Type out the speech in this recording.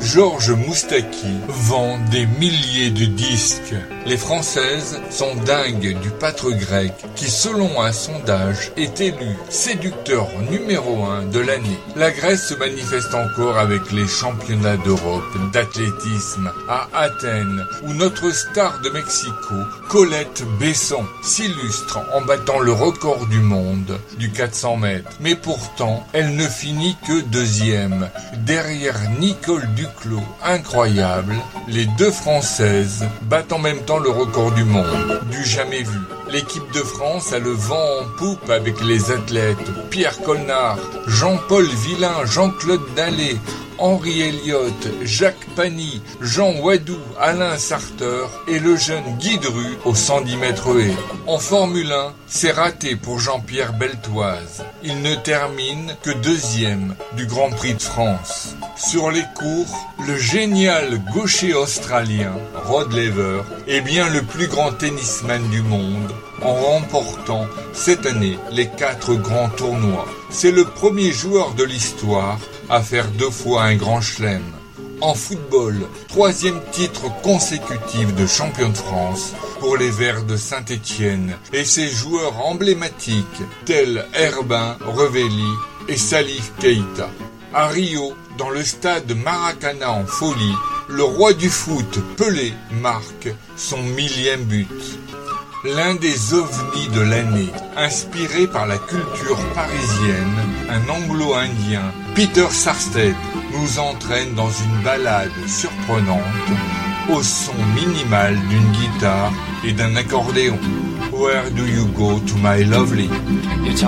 Georges Moustaki vend des milliers de disques. Les Françaises sont dingues du pâtre grec qui, selon un sondage, est élu séducteur numéro 1 de l'année. La Grèce se manifeste encore avec les championnats d'Europe d'athlétisme à Athènes, où notre star de Mexico, Colette Besson, s'illustre en battant le record du monde du 400 mètres. Mais pourtant, elle ne finit que deuxième, derrière Nicole Duclos. Incroyable, les deux Françaises battent en même temps le record du monde, du jamais vu. L'équipe de France a le vent en poupe avec les athlètes Pierre Colnard, Jean-Paul Villain, Jean-Claude Dallet, Henri Elliott, Jacques Pany, Jean Wadou, Alain Sarteur et le jeune Guy Dru au 110 mètres haies. En Formule 1, c'est raté pour Jean-Pierre Beltoise. Il ne termine que deuxième du Grand Prix de France. Sur les cours, le génial gaucher australien Rod Laver est bien le plus grand tennisman du monde en remportant cette année les 4 grands tournois. C'est le premier joueur de l'histoire à faire 2 fois un grand chelem. En football, 3e titre consécutif de champion de France pour les Verts de Saint-Étienne et ses joueurs emblématiques tels Herbin, Revelli et Salif Keita. À Rio, dans le stade Maracana en folie, le roi du foot, Pelé, marque son 1000e but. L'un des ovnis de l'année, inspiré par la culture parisienne, un anglo-indien, Peter Sarstedt, nous entraîne dans une balade surprenante au son minimal d'une guitare et d'un accordéon. Where do you go to my lovely?